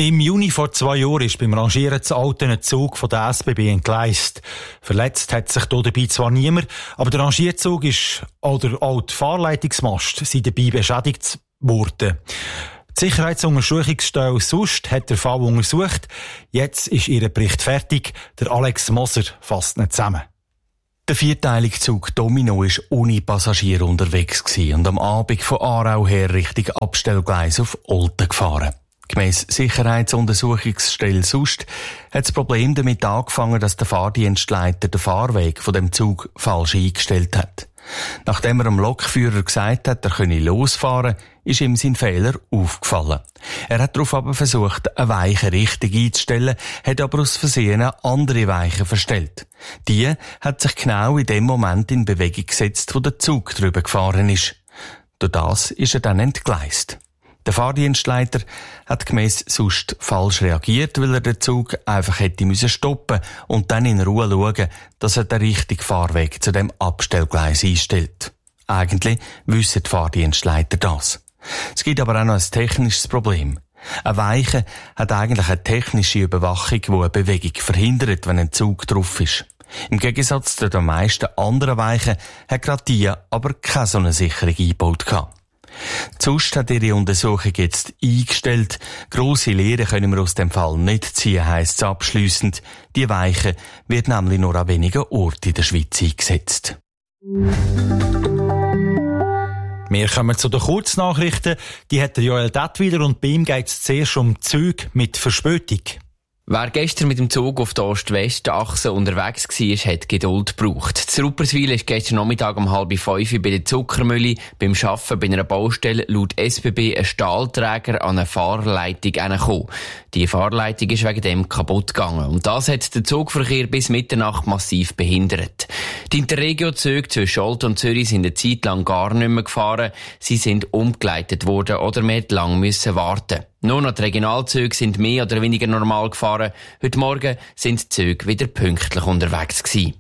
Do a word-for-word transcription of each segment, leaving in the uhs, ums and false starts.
Im Juni vor zwei Jahren ist beim Rangieren des alten Zug von der S B B entgleist. Verletzt hat sich hier dabei zwar niemand, aber der Rangierzug ist, oder auch die Fahrleitungsmast sind dabei beschädigt worden. Die Sicherheitsuntersuchungsstelle Sust hat den Fall untersucht. Jetzt ist ihr Bericht fertig. Der Alex Moser fasst ihn zusammen. Der vierteilige Zug Domino war ohne Passagiere unterwegs und am Abend von Aarau her Richtung Abstellgleis auf Olten gefahren. Gemäss Sicherheitsuntersuchungsstelle Sust hat das Problem damit angefangen, dass der Fahrdienstleiter den Fahrweg von dem Zug falsch eingestellt hat. Nachdem er dem Lokführer gesagt hat, er könne losfahren, ist ihm sein Fehler aufgefallen. Er hat darauf aber versucht, eine Weiche richtig einzustellen, hat aber aus Versehen eine andere Weiche verstellt. Die hat sich genau in dem Moment in Bewegung gesetzt, wo der Zug drüber gefahren ist. Durch das ist er dann entgleist. Der Fahrdienstleiter hat gemäss Sust falsch reagiert, weil er den Zug einfach hätte müssen stoppen und dann in Ruhe schauen, dass er den richtigen Fahrweg zu dem Abstellgleis einstellt. Eigentlich wissen die Fahrdienstleiter das. Es gibt aber auch noch ein technisches Problem. Eine Weiche hat eigentlich eine technische Überwachung, die eine Bewegung verhindert, wenn ein Zug drauf ist. Im Gegensatz zu den meisten anderen Weichen hat gerade die aber keine so eine Sicherung eingebaut gehabt. Sust hat ihre Untersuchung jetzt eingestellt. Grosse Lehren können wir aus dem Fall nicht ziehen, heisst es abschliessend. Die Weiche wird nämlich nur an wenigen Orten in der Schweiz eingesetzt. Wir kommen zu den Kurznachrichten. Die hat der Joel Dettwiler und bei ihm geht es zuerst um Züge mit Verspätung. Wer gestern mit dem Zug auf der Ost-West-Achse unterwegs war, hat Geduld gebraucht. Zu Rupperswil ist gestern Nachmittag um halb fünf bei der Zuckermühle beim Arbeiten bei einer Baustelle laut S B B ein Stahlträger an eine Fahrleitung herangekommen. Die Fahrleitung ist wegen dem kaputt gegangen. Und das hat den Zugverkehr bis Mitternacht massiv behindert. Die Interregio-Züge zwischen Olten und Zürich sind eine Zeit lang gar nicht mehr gefahren. Sie sind umgeleitet worden oder man hat lang müssen warten. Nur noch die Regionalzüge sind mehr oder weniger normal gefahren. Heute Morgen sind die Züge wieder pünktlich unterwegs gewesen.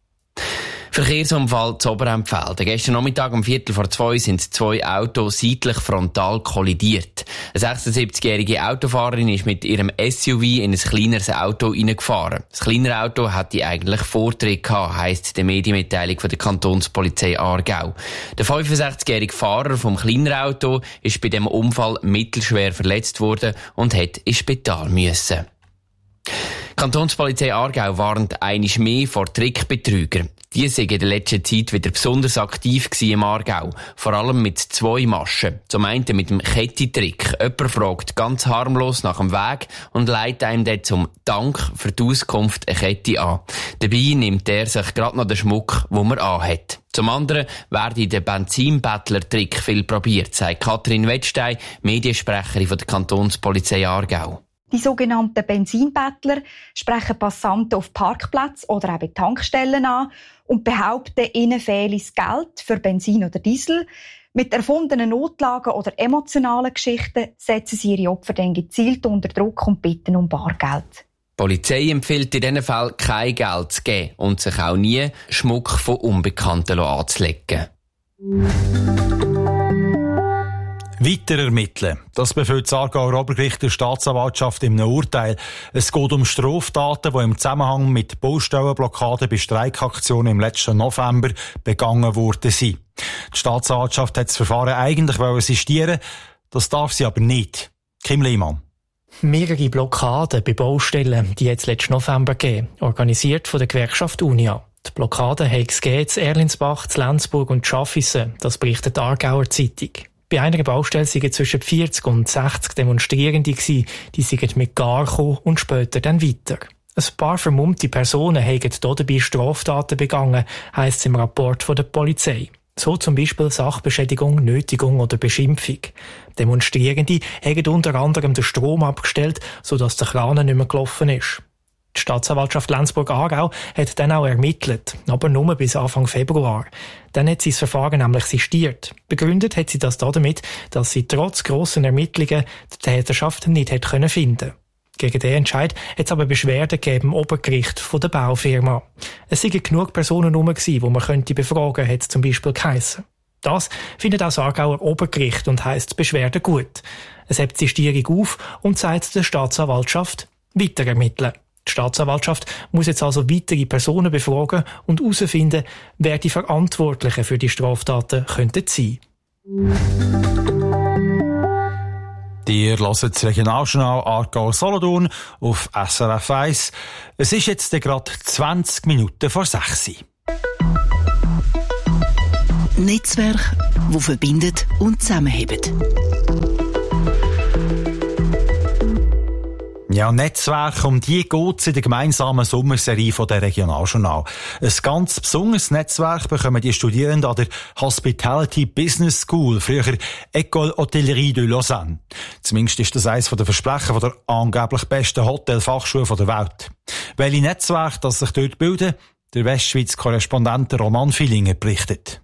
Verkehrsunfall zu Oberempfelden. Gestern Nachmittag um Viertel vor zwei sind zwei Autos seitlich frontal kollidiert. Eine sechsundsiebzigjährige Autofahrerin ist mit ihrem S U V in ein kleineres Auto reingefahren. Das kleinere Auto hatte eigentlich Vortritt gehabt, heisst die Medienmitteilung von der Kantonspolizei Aargau. Der fünfundsechzigjährige Fahrer vom kleineren Auto ist bei dem Unfall mittelschwer verletzt worden und hat ins Spital müssen. Die Kantonspolizei Aargau warnt einmal mehr vor Trickbetrügern. Die sind in der letzten Zeit wieder besonders aktiv im Aargau. Vor allem mit zwei Maschen. Zum einen mit dem Kettentrick. Jemand fragt ganz harmlos nach dem Weg und leitet einem dann zum Dank für die Auskunft eine Kette an. Dabei nimmt er sich gerade noch den Schmuck, den man anhat. Zum anderen werde der Benzinbettler-Trick viel probiert, sagt Kathrin Wettstein, Mediensprecherin von der Kantonspolizei Aargau. Die sogenannten Benzinbettler sprechen Passanten auf Parkplätzen oder eben Tankstellen an und behaupten, ihnen fehle das Geld für Benzin oder Diesel. Mit erfundenen Notlagen oder emotionalen Geschichten setzen sie ihre Opfer dann gezielt unter Druck und bitten um Bargeld. Die Polizei empfiehlt in diesen Fällen kein Geld zu geben und sich auch nie Schmuck von Unbekannten anzulegen. Weiter ermitteln. Das befiehlt das Aargauer Obergericht der Staatsanwaltschaft in einem Urteil. Es geht um Straftaten, die im Zusammenhang mit Baustellenblockaden bei Streikaktionen im letzten November begangen worden sind. Die Staatsanwaltschaft hat das Verfahren eigentlich sistieren, das darf sie aber nicht. Kim Lehmann. Mehrere Blockaden bei Baustellen, die jetzt letzten November gegeben, organisiert von der Gewerkschaft Unia. Die Blockaden haben es gegeben in Erlinsbach, in Lenzburg und Schaffhausen, das berichtet die Aargauer Zeitung. Bei einer Baustelle waren zwischen vierzig und sechzig Demonstrierende, die sind mit Gar gekommen und später dann weiter. Ein paar vermummte Personen haben dabei Straftaten begangen, heisst es im Rapport von der Polizei. So zum Beispiel Sachbeschädigung, Nötigung oder Beschimpfung. Demonstrierende haben unter anderem den Strom abgestellt, sodass der Kran nicht mehr gelaufen ist. Die Staatsanwaltschaft Lenzburg-Aargau hat dann auch ermittelt, aber nur bis Anfang Februar. Dann hat sie das Verfahren nämlich sistiert. Begründet hat sie das damit, dass sie trotz grossen Ermittlungen die Täterschaft nicht hat können finden. Gegen den Entscheid hat es aber Beschwerden gegeben im Obergericht von der Baufirma. Es seien genug Personen herum, die man könnte befragen, hat es zum Beispiel geheissen. Das findet auch das Aargauer Obergericht und heisst Beschwerde gut. Es hebt die Sistierung auf und sagt der Staatsanwaltschaft weiter ermitteln. Die Staatsanwaltschaft muss jetzt also weitere Personen befragen und herausfinden, wer die Verantwortlichen für die Straftaten könnten sein. Ihr hört das Regionaljournal Aargau-Solothurn auf S R F eins. Es ist jetzt gerade zwanzig Minuten vor sechs. Netzwerk, das verbindet und zusammenhebt. Ja, Netzwerk, um die geht es in der gemeinsamen Sommerserie von der Regionaljournal. Ein ganz besonderes Netzwerk bekommen die Studierenden an der Hospitality Business School, früher École Hôtellerie de Lausanne. Zumindest ist das eines der Versprechen von der angeblich besten Hotelfachschule der Welt. Welche Netzwerke das sich dort bilden, der Westschweiz-Korrespondent Roman Villinger berichtet.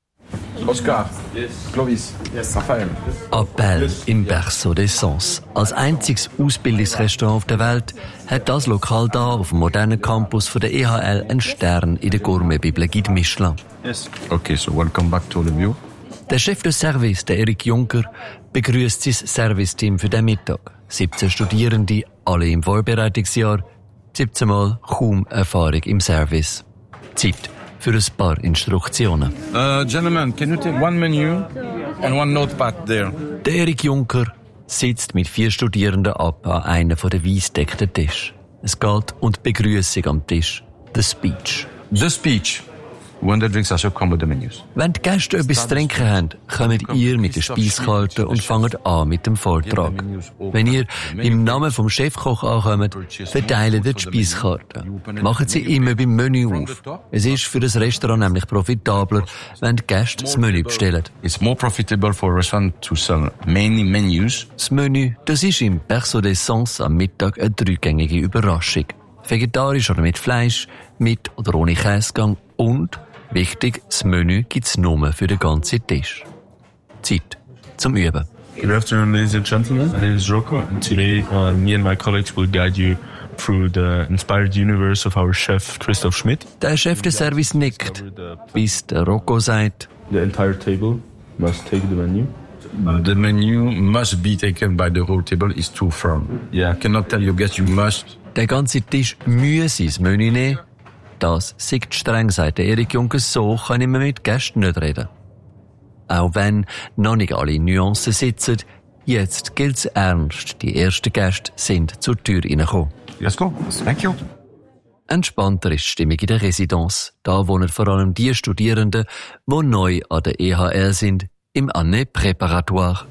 Oscar, yes. Clovis, yes. Raphael. Appel im Berceau des Sens. Als einziges Ausbildungsrestaurant auf der Welt hat das Lokal da auf dem modernen Campus von der E H L einen Stern in der Gourmet-Bibel Guide Michelin. Yes. Okay, so welcome back to the view. Der Chef des Service, der Erik Juncker, begrüßt sein Serviceteam für den Mittag. siebzehn Studierende, alle im Vorbereitungsjahr, siebzehn Mal kaum Erfahrung im Service. Zeit für ein paar Instruktionen. Uh, gentlemen, can you take one menu and one notepad there? Der Erik Juncker sitzt mit vier Studierenden ab an einem der weissdeckten Tisch. Es geht um die Begrüßung am Tisch. The Speech. The Speech. When the drinks are served, come with the menus. Wenn die Gäste etwas zu trinken haben, kommt ihr mit der Speiskarte und fangt an mit dem Vortrag. Wenn ihr im Namen vom Chefkoch ankommt, verteilt ihr die Speiskarte. Machen sie immer beim Menü auf. Es ist für das Restaurant nämlich profitabler, wenn die Gäste das Menü bestellen. It's more profitable for a restaurant to sell many menus. Das Menü, das ist im Berceau des Sens am Mittag eine dreigängige Überraschung. Vegetarisch oder mit Fleisch, mit oder ohne Käsegang und wichtig, das Menü gibt's nur für den ganzen Tisch. Zeit zum Üben. Good afternoon, ladies and gentlemen. My name is Rocco, and today uh, me and my colleagues will guide you through the inspired universe of our chef Christoph Schmidt. Der Chef des Service nickt, bis der Rocco sagt: The entire table must take the menu. The menu must be taken by the whole table. It's too firm. Yeah, I cannot tell you guys you must. Der ganze Tisch müsse das Menü nehmen. Das sei streng, sagt der Erik Juncker, so kann ich mit Gästen nicht reden. Auch wenn noch nicht alle Nuancen sitzen, jetzt gilt's ernst. Die ersten Gäste sind zur Tür reingekommen. Let's go. Thank you. Entspannter ist die Stimmung in der Residenz. Da wohnen vor allem die Studierenden, die neu an der E H L sind, im Année Préparatoire.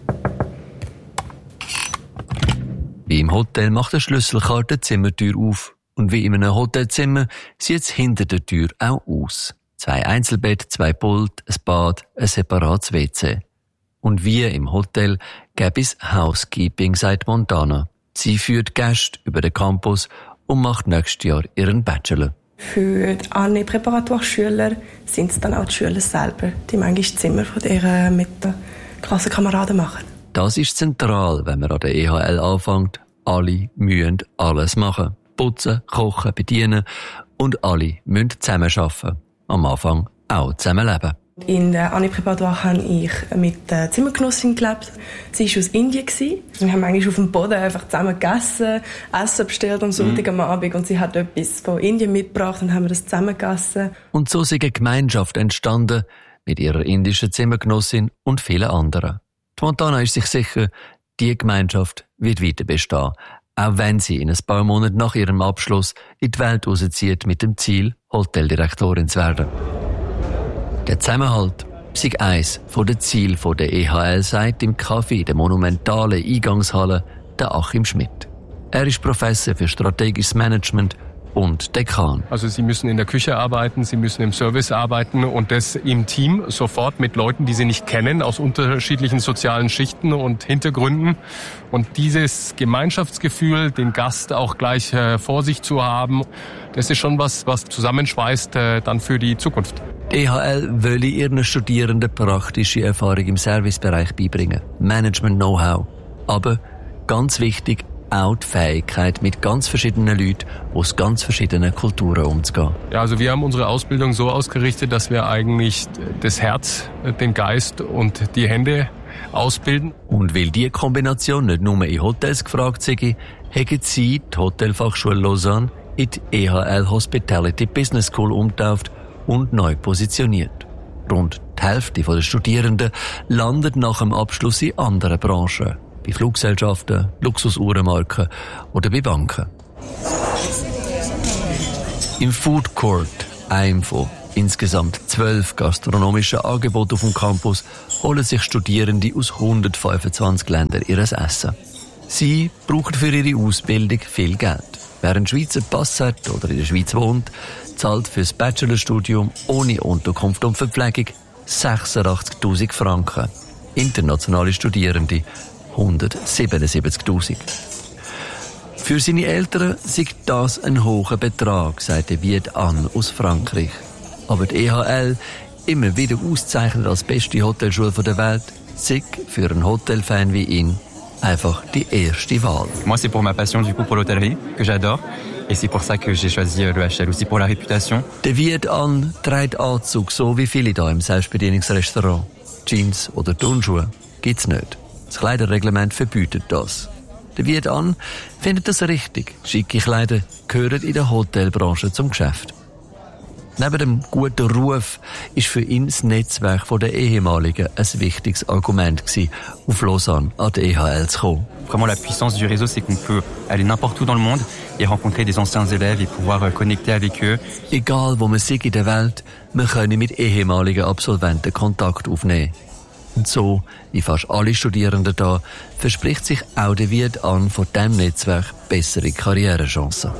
Wie im Hotel macht der Schlüsselkarte die Zimmertür auf. Und wie in einem Hotelzimmer sieht es hinter der Tür auch aus. Zwei Einzelbett, zwei Pult, ein Bad, ein separates W C. Und wie im Hotel gäbe es Housekeeping, sagt Montana. Sie führt Gäste über den Campus und macht nächstes Jahr ihren Bachelor. Für die Année Préparatoire-Schüler sind es dann auch die Schüler selber, die manchmal das Zimmer von deren mit den Klassenkameraden machen. Das ist zentral, wenn man an der E H L anfängt. Alle müssen alles machen. Putzen, kochen, bedienen und alle müssen zusammenarbeiten. Am Anfang auch zusammenleben. In der Année Préparatoire habe ich mit der Zimmergenossin gelebt. Sie war aus Indien. Wir haben eigentlich auf dem Boden einfach zusammen gegessen, Essen bestellt am Sonntag am Abend und sie hat etwas von Indien mitgebracht und haben wir das zusammen gegessen. Und so ist eine Gemeinschaft entstanden mit ihrer indischen Zimmergenossin und vielen anderen. Die Montana ist sich sicher, die Gemeinschaft wird weiter bestehen. Auch wenn sie in ein paar Monaten nach ihrem Abschluss in die Welt rauszieht mit dem Ziel, Hoteldirektorin zu werden. Der Zusammenhalt sei eins von den Zielen der E H L, sagt im Café der monumentalen Eingangshalle der Achim Schmidt. Er ist Professor für strategisches Management und Dekan. Also Sie müssen in der Küche arbeiten, Sie müssen im Service arbeiten und das im Team sofort mit Leuten, die Sie nicht kennen, aus unterschiedlichen sozialen Schichten und Hintergründen. Und dieses Gemeinschaftsgefühl, den Gast auch gleich äh, vor sich zu haben, das ist schon was, was zusammenschweißt äh, dann für die Zukunft. Die E H L will ihren Studierenden praktische Erfahrung im Servicebereich beibringen, Management-Know-how. Aber ganz wichtig, auch die Fähigkeit, mit ganz verschiedenen Leuten aus ganz verschiedenen Kulturen umzugehen. Ja, also wir haben unsere Ausbildung so ausgerichtet, dass wir eigentlich das Herz, den Geist und die Hände ausbilden. Und weil diese Kombination nicht nur in Hotels gefragt sei, haben sie die Hotelfachschule Lausanne in die E H L Hospitality Business School umgetauft und neu positioniert. Rund die Hälfte der Studierenden landet nach dem Abschluss in anderen Branchen, bei Fluggesellschaften, Luxusuhrenmarken oder bei Banken. Im Food Court, einem von insgesamt zwölf gastronomischen Angeboten auf dem Campus, holen sich Studierende aus hundertfünfundzwanzig Ländern ihr Essen. Sie brauchen für ihre Ausbildung viel Geld. Wer einen Schweizer Pass hat oder in der Schweiz wohnt, zahlt für das Bachelorstudium ohne Unterkunft und Verpflegung sechsundachtzigtausend Franken. Internationale Studierende hundertsiebenundsiebzigtausend. Für seine Eltern sei das ein hoher Betrag, sagte Viet An aus Frankreich. Aber die E H L, immer wieder ausgezeichnet als beste Hotelschule der Welt, sei für einen Hotelfan wie ihn einfach die erste Wahl. Moi, c'est pour ma passion du coup pour l'hôtellerie que j'adore. Et c'est pour ça que j'ai choisi le H L, aussi pour la réputation. Der Viet An trägt Anzug, so wie viele hier im Selbstbedienungsrestaurant. Jeans oder Turnschuhe gibt's nicht. Das Kleiderreglement verbietet das. Der Viet An findet das richtig. Schicke Kleider gehören in der Hotelbranche zum Geschäft. Neben dem guten Ruf ist für ihn das Netzwerk der Ehemaligen ein wichtiges Argument gewesen, auf Lausanne an die E H L zu kommen. Vraiment la puissance du réseau, c'est qu'on peut aller n'importe où dans le monde et rencontrer des anciens élèves et pouvoir connecter avec eux. Egal wo man sei in der Welt, man könne mit ehemaligen Absolventen Kontakt aufnehmen. Und so, wie fast alle Studierenden da, verspricht sich auch der Viet An von diesem Netzwerk bessere Karrierechancen.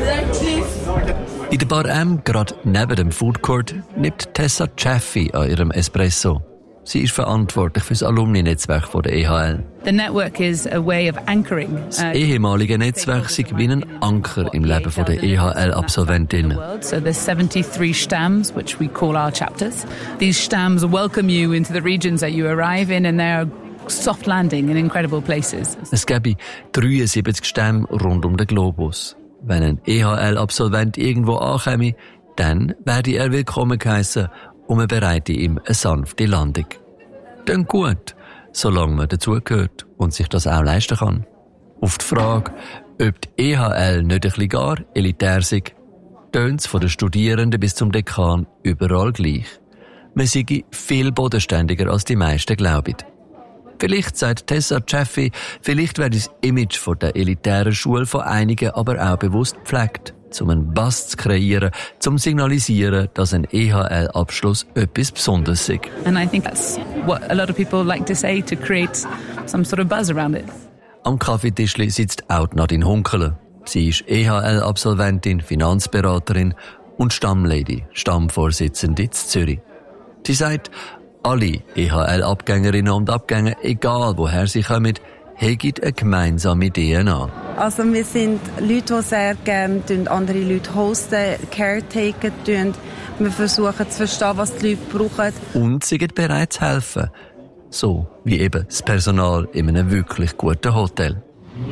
In der Bar M, gerade neben dem Food Court, nimmt Tessa Chaffee an ihrem Espresso. Sie ist verantwortlich für das Alumni-Netzwerk der E H L. The network is a way of anchoring. Das ehemalige Netzwerk ist wie ein Anker im Leben der E H L-Absolventinnen. So there's seventy-three Stamms, which we call our chapters. These Stamms welcome you into the regions that you arrive in, and they're soft landing in incredible places. Es gäbe dreiundsiebzig Stämme rund um den Globus. Wenn ein E H L-Absolvent irgendwo ankäme, dann werde er willkommen geheissen und man bereite ihm eine sanfte Landung. Dann gut, solange man dazugehört und sich das auch leisten kann. Auf die Frage, ob die E H L nicht ein bisschen gar elitär sei, tönt's von den Studierenden bis zum Dekan überall gleich. Man sei viel bodenständiger als die meisten glauben. Vielleicht, sagt Tessa Chaffee, vielleicht werde das Image von der elitären Schule von einigen aber auch bewusst gepflegt, um einen Bass zu kreieren, zum signalisieren, dass ein E H L-Abschluss etwas Besonderes ist. And I think that's what a lot of people like to say, to create some sort of buzz around it. Am Kaffeetischli sitzt auch Nadine Hunkele. Sie ist E H L-Absolventin, Finanzberaterin und Stammlady, Stammvorsitzende in Zürich. Sie sagt, alle E H L-Abgängerinnen und Abgänger, egal woher sie kommen, haben eine gemeinsame D N A. Also wir sind Leute, die sehr gerne andere Leute hosten, caretaken tun. Wir versuchen zu verstehen, was die Leute brauchen. Und sie sind bereit zu helfen. So wie eben das Personal in einem wirklich guten Hotel.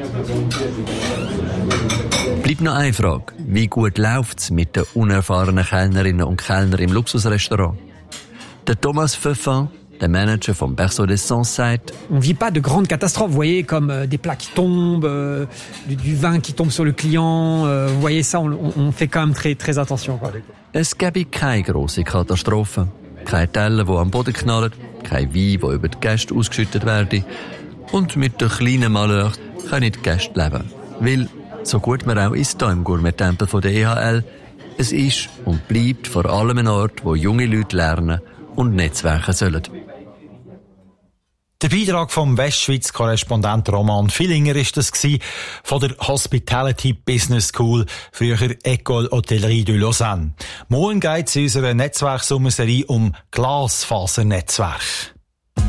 Bleibt noch eine Frage. Wie gut läuft es mit den unerfahrenen Kellnerinnen und Kellnern im Luxusrestaurant? Der Thomas Pfeffin, der Manager vom Berceau des Sens, sagt: On vit pas de grandes catastrophes, vous voyez, comme euh, des plats qui tombent, euh, du, du vin qui tombe sur le client. Euh, vous voyez ça, on, on fait quand même très, très attention, quoi. Es gäbe keine grosse Katastrophe. Keine Teller, die am Boden knallen, kein Wein, der über die Gäste ausgeschüttet werde. Und mit den kleinen Malheurs können die Gäste leben. Weil, so gut man auch ist hier im Gourmet-Tempel der E H L, es ist und bleibt vor allem ein Ort, wo junge Leute lernen und Netzwerke sollen. Der Beitrag vom Westschweiz-Korrespondent Roman Villinger ist das gsi, von der Hospitality Business School, früher École Hotellerie de Lausanne. Morgen geht es in unserer Netzwerksummerserie um Glasfasernetzwerk.